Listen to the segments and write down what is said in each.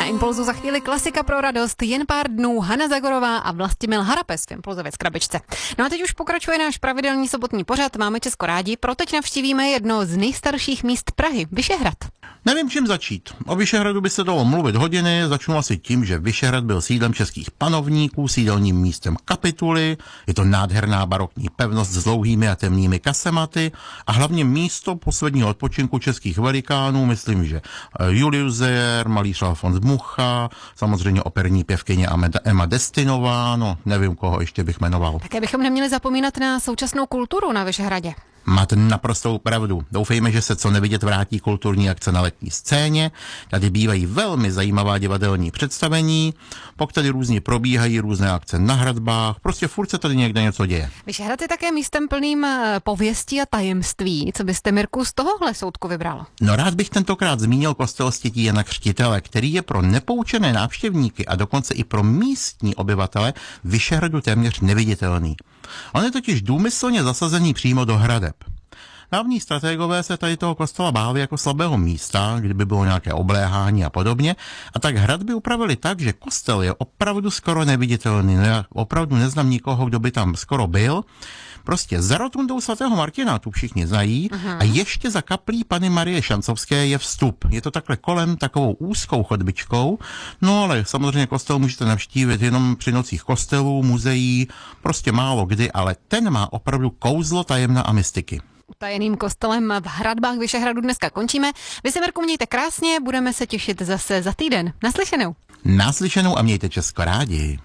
Impulzu za chvíli klasika pro radost, jen pár dnů, Hana Zagorová a Vlastimil Harapes v Impulzově krabičce. No a teď už pokračuje náš pravidelný sobotní pořad, máme Česko rádi, proto navštívíme jedno z nejstarších míst Prahy, Vyšehrad. Nevím, čím začít. O Vyšehradu by se dalo mluvit hodiny, začnu asi tím, že Vyšehrad byl sídlem českých panovníků, sídelním místem kapituly, je to nádherná barokní pevnost s dlouhými a temnými kasematy a hlavně místo posledního odpočinku českých velikánů, myslím, že Julius Zeyer, malíř Alfons Mucha, samozřejmě operní pěvkyně Emma Destinová, no nevím, koho ještě bych jmenoval. Také bychom neměli zapomínat na současnou kulturu na Vyšehradě. Máte naprostou pravdu. Doufejme, že se co nevidět vrátí kulturní akce na letní scéně. Tady bývají velmi zajímavá divadelní představení, pak tady různě probíhají různé akce na hradbách, prostě furt se tady někde něco děje. Vyšehrad je také místem plným pověstí a tajemství. Co byste, Mirku, z tohohle soudku vybral? No rád bych tentokrát zmínil kostel Stětí Jana Křtitele, který je pro nepoučené návštěvníky a dokonce i pro místní obyvatele Vyšehradu téměř neviditelný. On je totiž důmyslně zasazený přímo do hradeb. Dávní strategové se tady toho kostela báli jako slabého místa, kdyby bylo nějaké obléhání a podobně, a tak hradby upravili tak, že kostel je opravdu skoro neviditelný. No já opravdu neznám nikoho, kdo by tam skoro byl. Prostě za rotundou svatého Martina, tu všichni znají, a ještě za kaplí Panny Marie Šancovské je vstup. Je to takhle kolem takovou úzkou chodbičkou, no ale samozřejmě kostel můžete navštívit jenom při nocích kostelů, muzeí, prostě málo kdy, ale ten má opravdu kouzlo tajemna a mystiky. Utajeným kostelem v hradbách Vyšehradu dneska končíme. Vy se, Mirku, mějte krásně, budeme se těšit zase za týden. Naslyšenou. Naslyšenou a mějte Česko rádi.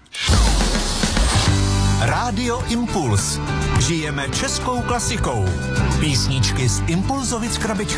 Rádio Impuls. Žijeme českou klasikou. Písničky z Impulzovic krabičky.